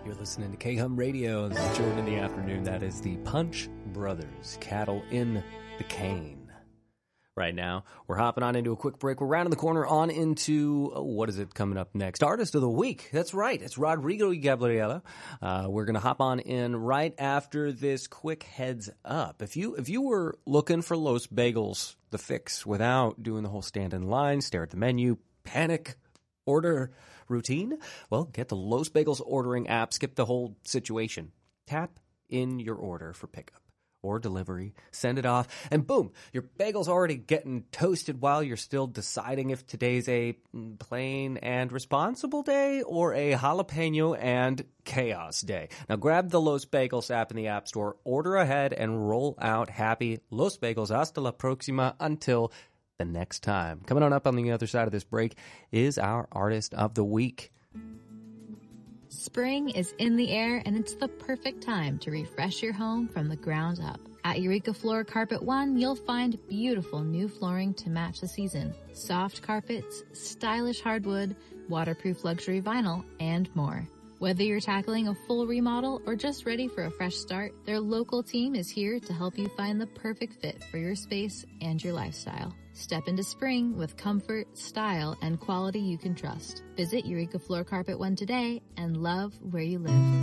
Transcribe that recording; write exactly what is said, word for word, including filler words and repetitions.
You're listening to K-Hum Radio. This is Jordan in the afternoon. That is the Punch Brothers, Cattle in the Cane. Right now, we're hopping on into a quick break. We're rounding the corner on into, oh, what is it coming up next? Artist of the Week. That's right. It's Rodrigo Gabriela. Uh, we're going to hop on in right after this quick heads up. If you, if you were looking for Los Bagels, the fix, without doing the whole stand in line, stare at the menu, panic, order routine, well, get the Los Bagels ordering app. Skip the whole situation. Tap in your order for pickup or delivery, send it off, and boom, your bagel's already getting toasted while you're still deciding if today's a plain and responsible day or a jalapeno and chaos day. Now grab the Los Bagels app in the App Store, order ahead, and roll out happy Los Bagels. Hasta la próxima. Until the next time. Coming on up on the other side of this break is our Artist of the Week. Spring is in the air, and it's the perfect time to refresh your home from the ground up. At Eureka Floor Carpet One, you'll find beautiful new flooring to match the season, soft carpets, stylish hardwood, waterproof luxury vinyl, and more. Whether you're tackling a full remodel or just ready for a fresh start, their local team is here to help you find the perfect fit for your space and your lifestyle. Step into spring with comfort, style, and quality you can trust. Visit Eureka Floor Carpet One today and love where you live.